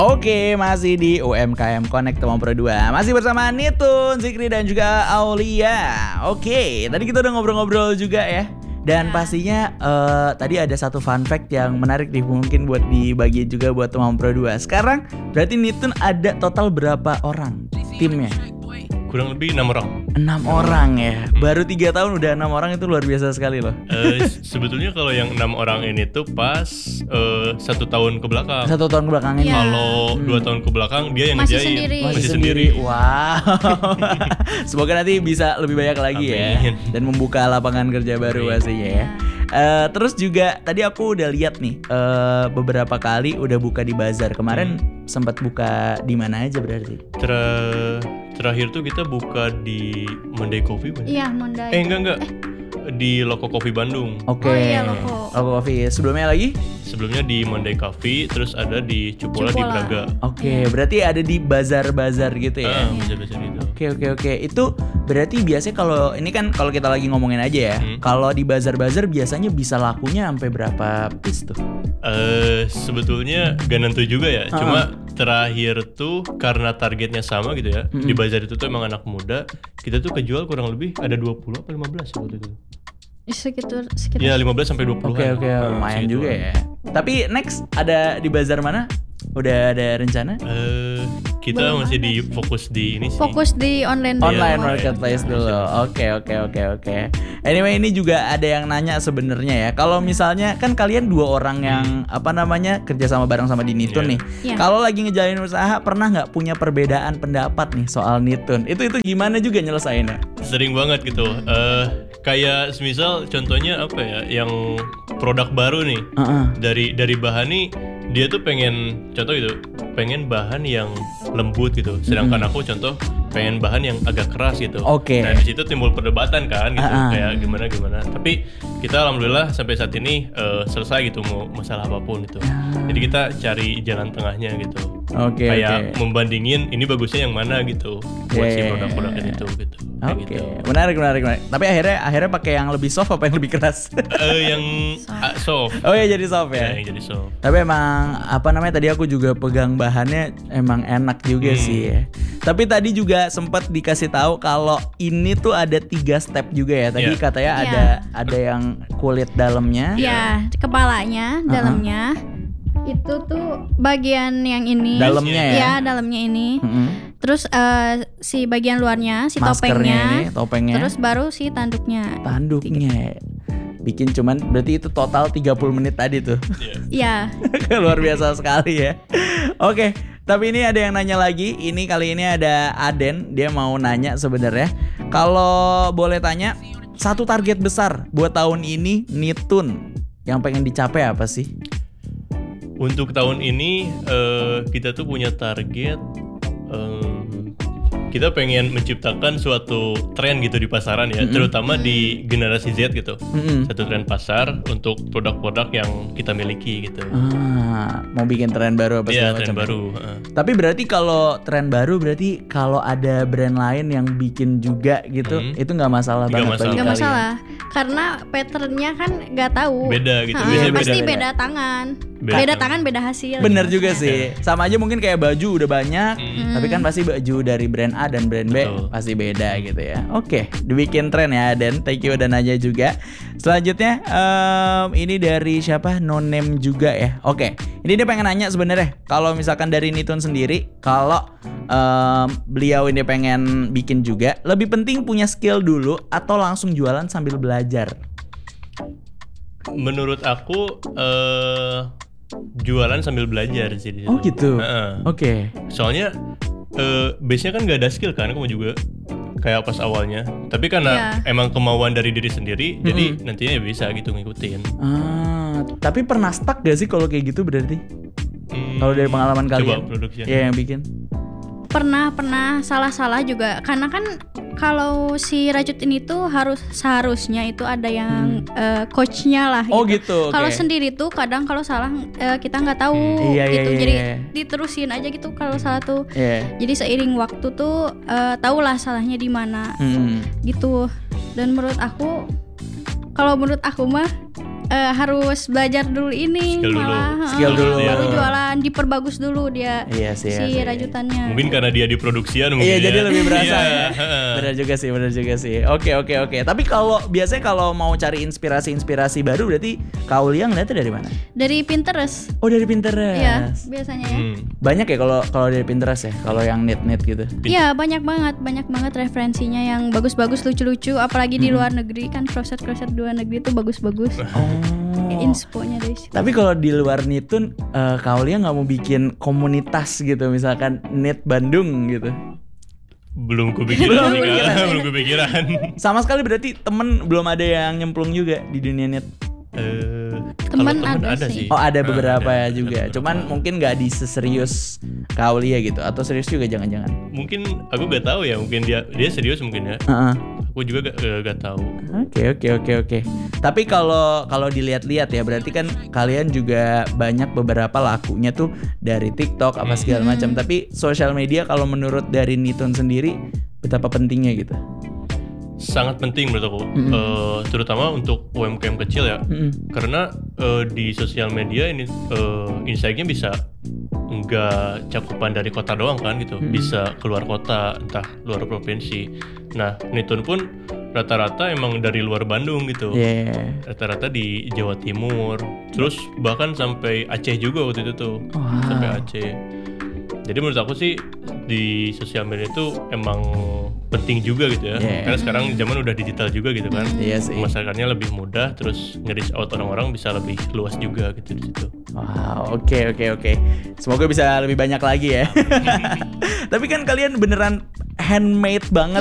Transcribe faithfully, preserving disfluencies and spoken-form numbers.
Oke, masih di U M K M Connect Teman Pro dua. Masih bersama Nitun, Zikri dan juga Aulia. Oke, tadi kita udah ngobrol-ngobrol juga ya. Dan pastinya uh, tadi ada satu fun fact yang menarik nih, mungkin buat dibagi juga buat Teman Pro dua. Sekarang berarti Nitun ada total berapa orang timnya? Kurang lebih enam orang. enam orang ya. Baru tiga tahun udah enam orang, itu luar biasa sekali loh. Uh, sebetulnya kalau yang enam orang ini tuh pas uh, satu tahun ke belakang. Satu tahun ke belakang ini. Ya. Kalau Hmm. dua tahun ke belakang dia yang Masih ngejain. sendiri. Masih, Masih sendiri. sendiri. Wow. Semoga nanti bisa lebih banyak lagi ya. Amin. Dan membuka lapangan kerja baru Amin. pastinya ya. Uh, terus juga tadi aku udah lihat nih uh, beberapa kali udah buka di bazar. Kemarin Hmm. sempat buka di mana aja berarti? Ter- terakhir tuh kita buka di Monday Coffee. bukan? Iya, Mondai. Eh enggak enggak. Di Loko Coffee Bandung. Oke. Oh iya, Loko. Loko Coffee. Sebelumnya lagi? Sebelumnya di Monday Coffee, terus ada di Cupola, di Cupola. Braga. Oke, berarti ada di bazar-bazar gitu ya. Ah, bisa-bisa gitu. Oke oke oke, itu berarti biasanya kalau ini kan kalau kita lagi ngomongin aja ya, Hmm. kalau di bazar-bazar biasanya bisa lakunya sampai berapa piece tuh? Eh sebetulnya gak nentu juga ya. Ah. Cuma terakhir tuh karena targetnya sama gitu ya. Mm-mm. Di bazar itu tuh emang anak muda. Kita tuh kejual kurang lebih ada dua puluh atau lima belas waktu itu. Sekitar sekitar. Iya lima belas sampai dua puluh. Oke oke, lumayan juga ya. Tapi next ada di bazar mana? Udah ada rencana? Eh kita Belum masih ada di sih. fokus di ini sih. Fokus di online dulu. Online Iya, marketplace iya. dulu. Oke oke oke oke. Anyway, ini juga ada yang nanya sebenarnya ya. Kalau misalnya kan kalian dua orang yang apa namanya kerja sama bareng sama di Nitun Iya. nih. Iya. Kalau lagi ngejalanin usaha pernah nggak punya perbedaan pendapat nih soal Nitun? Itu itu gimana juga nyelesainnya? Sering banget gitu. Eh kayak semisal contohnya apa ya, yang produk baru nih. Heeh. Dari dari bahan nih dia tuh pengen contoh gitu, pengen bahan yang lembut gitu. Sedangkan aku contoh pengen bahan yang agak keras gitu. Oke. Nah, di situ timbul perdebatan kan gitu, Ah, ah. kayak gimana gimana. Tapi kita alhamdulillah sampai saat ini eh, selesai gitu mau masalah apapun gitu. Jadi kita cari jalan tengahnya gitu. Oke Kayak oke. membandingin ini bagusnya yang mana gitu buat Yeah, si yeah, produk-produk yeah. itu gitu. Kayak Oke, gitu. menarik menarik menarik. Tapi akhirnya akhirnya pakai yang lebih soft apa yang lebih keras? Eh, yang ah, soft. Oh ya jadi soft Ya, ya. yang jadi soft. Tapi emang apa namanya tadi aku juga pegang bahannya emang enak juga Hmm. sih ya. Tapi tadi juga sempat dikasih tahu kalau ini tuh ada tiga step juga ya. Tadi Iya. katanya Iya. ada ada yang kulit dalamnya. Ya, kepalanya, Uh-huh. dalamnya. Itu tuh bagian yang ini. Dalamnya ya. Ya, dalamnya ini. Mm-mm. Terus eh, si bagian luarnya, si Maskernya topengnya. ini, topengnya. Terus baru si tanduknya. tanduknya. Bikin cuman berarti itu total tiga puluh menit tadi tuh. Iya. Ya. Luar biasa sekali ya. Oke, tapi ini ada yang nanya lagi. Ini kali ini ada Aden, dia mau nanya sebenarnya. Kalau boleh tanya, satu target besar buat tahun ini Nitun yang pengen dicapai apa sih? Untuk tahun ini eh, kita tuh punya target, em, kita pengen menciptakan suatu tren gitu di pasaran ya, Mm-mm. terutama di generasi Z gitu. Mm-mm. Satu tren pasar untuk produk-produk yang kita miliki gitu. Ah, mau bikin tren baru apa Iya, segala tren macam. baru. heeh. Tapi berarti kalau tren baru berarti kalau ada brand lain yang bikin juga gitu, Hmm. itu nggak masalah Nggak banget masalah. bagi Gak kalian. masalah. Karena patternnya kan gak tahu. Beda gitu. Ha, Biasanya pasti beda-beda. beda, tangan. Beda. Beda tangan, beda hasil. Bener juga sih. Sama aja mungkin kayak baju udah banyak, Hmm. tapi kan pasti baju dari brand A dan brand B Betul. pasti beda gitu ya. Oke, dibikin tren ya Dan. Thank you dan aja juga. Selanjutnya em, ini dari siapa? No name juga ya. Oke, ini dia pengen nanya sebenarnya kalau misalkan dari Nitun sendiri, kalau em, beliau ini pengen bikin juga, lebih penting punya skill dulu atau langsung jualan sambil belajar? Menurut aku eh, jualan sambil belajar sih di situ. Oh gitu. Heeh. Oke. Soalnya eh base-nya kan gak ada skill kan, kamu juga kayak pas awalnya. Tapi karena Iya. emang kemauan dari diri sendiri, Mm-mm. jadi nantinya ya bisa gitu ngikutin. Ah, tapi pernah stuck gak sih kalau kayak gitu berarti? Hmm, Kalau dari pengalaman coba kalian? production. Ya yang bikin. Pernah pernah salah-salah juga karena kan kalau si rajut ini tuh harus seharusnya itu ada yang eh, coachnya lah Oh gitu. gitu. oke. Kalau sendiri tuh kadang kalau salah eh, kita nggak tahu Hmm. Iya, iya, gitu. iya, Jadi iya. diterusin aja gitu kalau salah tuh. Iya. Jadi seiring waktu tuh eh, tahulah salahnya di mana Hmm. gitu. Dan menurut aku kalau menurut aku mah eh, harus belajar dulu ini Skill dulu. malah eh, Skill dulu. baru jualan, diperbagus dulu dia Iya sih, si iya sih. rajutannya. Mungkin karena dia di produksian mungkin Iya, ya. jadi lebih berasa Iya, ya. heeh. Benar juga sih, benar juga sih. Oke, oke, oke. Tapi kalau biasanya kalau mau cari inspirasi-inspirasi baru berarti Kaulia ngeliatnya dari mana? Dari Pinterest. Oh, dari Pinterest. Iya, biasanya ya. Hmm. Banyak ya kalau kalau dari Pinterest ya, kalau yang knit-knit gitu. Iya, banyak banget, banyak banget referensinya yang bagus-bagus, lucu-lucu, apalagi di luar negeri kan crochet-crochet di luar negeri itu bagus-bagus. Oh. Insponya dari situ. Tapi kalau di luar Knitun, uh, Kaulia nggak mau bikin komunitas gitu, misalkan Knit Bandung gitu. Belum kepikiran Belum sih, Kak. kepikiran. Belum kepikiran. Sama sekali berarti temen belum ada yang nyemplung juga di dunia knit. Eh, Teman kalau temen ada sih. Oh, ada Ah, beberapa ada, ya juga. ada Cuman beberapa. mungkin nggak di seserius Kaulia gitu, atau serius juga jangan-jangan. Mungkin aku gak tahu ya, mungkin dia dia serius mungkin ya. Heeh. Aku juga gak, gak, gak tahu. Oke, oke, oke, oke. Tapi kalau kalau dilihat-lihat ya, berarti kan kalian juga banyak beberapa lakunya tuh dari TikTok apa segala macam. Tapi sosial media kalau menurut dari Knitun sendiri betapa pentingnya gitu. Sangat penting menurut aku, Mm-mm. Eh, terutama untuk U M K M kecil ya. Mm-mm. Karena eh, di sosial media ini eh, insight-nya bisa nggak cakupan dari kota doang kan gitu, Mm-mm. bisa keluar kota, entah luar provinsi. Nah, Knitun pun rata-rata emang dari luar Bandung gitu, Yeah. rata-rata di Jawa Timur, terus bahkan sampai Aceh juga waktu itu tuh, Wow. sampai Aceh. Jadi menurut aku sih di sosial media itu emang penting juga gitu ya, Yeah. karena sekarang zaman udah digital juga gitu kan. Iya sih. Pemasarannya lebih mudah, terus nge-reach out orang-orang bisa lebih luas juga gitu di situ. Wow, oke, oke, oke. Semoga bisa lebih banyak lagi ya. Tapi kan kalian beneran handmade banget